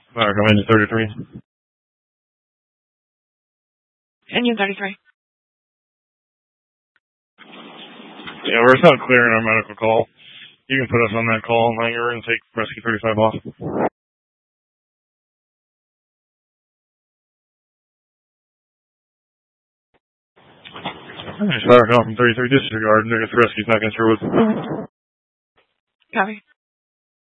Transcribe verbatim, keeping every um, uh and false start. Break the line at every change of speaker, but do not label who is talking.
Alright, come in to thirty-three.
Engine thirty-three.
Yeah, we're not clearing our medical call. You can put us on that call, and you're going to take Rescue thirty-five off. Alright, fire call from thirty-three, disregard, and Rescue's not going to through it.
Copy.